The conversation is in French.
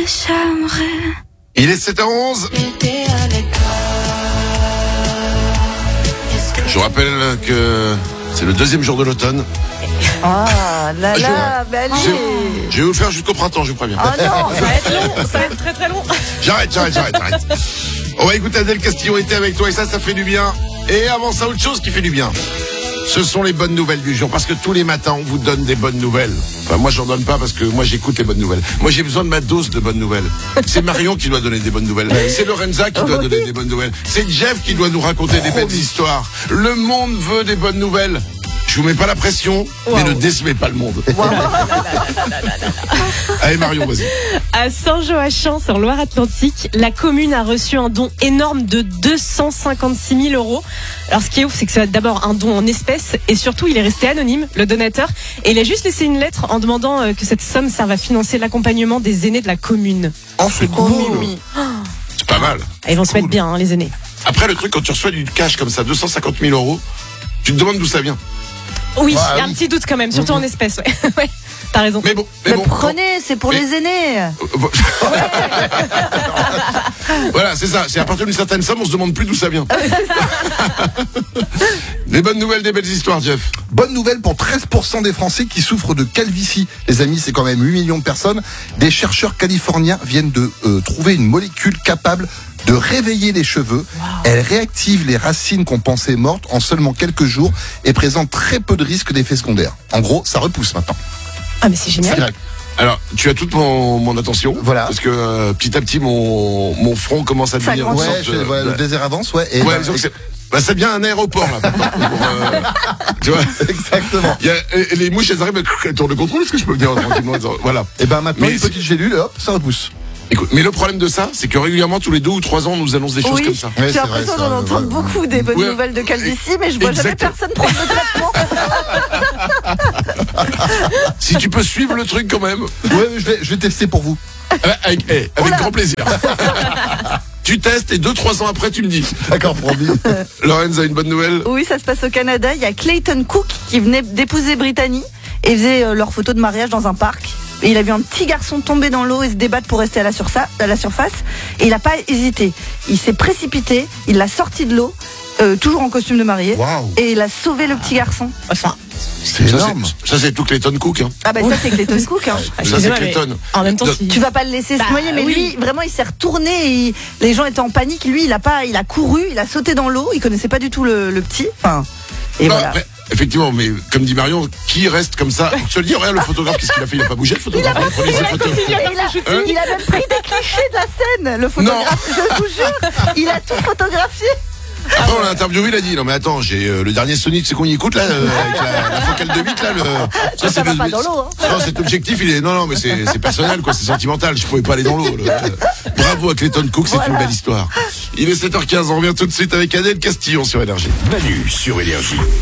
j'aimerais. Il est 7h11. Je vous rappelle que c'est le deuxième jour de l'automne. Ah là là, bah allez. Je vais vous le faire jusqu'au printemps, je vous préviens. Ah non, Ça va être long, ça va être très très long. J'arrête. On va écouter Adèle Castillo était avec toi et ça fait du bien. Et avant ça, autre chose qui fait du bien. Ce sont les bonnes nouvelles du jour, parce que tous les matins, on vous donne des bonnes nouvelles. Enfin, moi, j'en donne pas parce que moi, j'écoute les bonnes nouvelles. Moi, j'ai besoin de ma dose de bonnes nouvelles. C'est Marion qui doit donner des bonnes nouvelles. C'est Lorenza qui doit donner des bonnes nouvelles. C'est Jeff qui doit nous raconter des belles histoires. Le monde veut des bonnes nouvelles. Je vous mets pas la pression, mais ne décevez pas le monde. Allez, Marion, vas-y. À Saint-Joachim, sur Loire-Atlantique, la commune a reçu un don énorme de 256 000 euros. Alors, ce qui est ouf, c'est que c'est d'abord un don en espèces et surtout, il est resté anonyme, le donateur. Et il a juste laissé une lettre en demandant que cette somme serve à financer l'accompagnement des aînés de la commune. Oh, c'est cool. C'est pas mal. Ils vont se mettre bien, hein, les aînés. Après, le truc, quand tu reçois du cash comme ça, 250 000 euros, tu te demandes d'où ça vient. Oui, il y a un petit doute quand même, surtout en espèces, ouais. Ouais, t'as raison. Mais bon, prenez, c'est pour les aînés. Voilà, c'est ça. C'est à partir d'une certaine somme, on se demande plus d'où ça vient. Des bonnes nouvelles, des belles histoires, Jeff. Bonne nouvelle pour 13% des Français qui souffrent de calvitie. Les amis, c'est quand même 8 millions de personnes. Des chercheurs californiens viennent de trouver une molécule capable de réveiller les cheveux. Wow. Elle réactive les racines qu'on pensait mortes en seulement quelques jours et présente très peu de risques d'effets secondaires. En gros, ça repousse maintenant. Ah mais c'est génial. Alors, tu as toute mon attention. Voilà. Parce que petit à petit, mon front commence à devenir une sorte de... Voilà, le désert avance, ouais. Et ça devient un aéroport, là. Tu vois. Exactement. Les mouches, elles arrivent, elles tournent le contrôle. Est-ce que je peux venir tranquillement? Voilà. Et ben maintenant, une petite gélule, hop, ça repousse. Écoute, mais le problème de ça, c'est que régulièrement, tous les 2 ou 3 ans, on nous annonce des choses comme ça. J'ai l'impression d'en entendre beaucoup des bonnes nouvelles de calvitie, mais je vois jamais personne prendre le traitement. Si tu peux suivre le truc quand même. Ouais, je vais tester pour vous. Avec grand plaisir. Tu testes et 2-3 ans après, tu me dis. D'accord, promis. Lorenz a une bonne nouvelle. Oui, ça se passe au Canada. Il y a Clayton Cook qui venait d'épouser Brittany et faisait leur photo de mariage dans un parc. Et il a vu un petit garçon tomber dans l'eau et se débattre pour rester à la surface. Et il n'a pas hésité. Il s'est précipité, il l'a sorti de l'eau, toujours en costume de mariée. Wow. Et il a sauvé le petit garçon. Enfin, c'est énorme. Ça, c'est tout Clayton Cook. Hein. Ah bah ça, c'est Clayton Cook. Hein. Ça, c'est Clayton. En même temps, Tu vas pas le laisser se noyer, mais lui, vraiment, il s'est retourné. Les gens étaient en panique. Lui, il a couru, il a sauté dans l'eau. Il connaissait pas du tout le petit. Enfin, et non, voilà. Après, effectivement, mais comme dit Marion, qui reste comme ça? Je te le dis, regarde le photographe, qu'est-ce qu'il a fait? Il a pas bougé le photographe. Il a même pris des clichés de la scène, le photographe. Je vous jure, il a tout photographié. Après, on l'a interviewé, il a dit non mais attends, j'ai le dernier Sonic, c'est qu'on y écoute là, avec la focale de 8 là, ça va pas dans l'eau. Hein. Non, cet objectif, il est non mais c'est personnel quoi, c'est sentimental, je pouvais pas aller dans l'eau. Bravo à Clayton Cook, c'est une belle histoire. Il est 7h15, on revient tout de suite avec Adèle Castillo sur Énergie. Manu sur Énergie.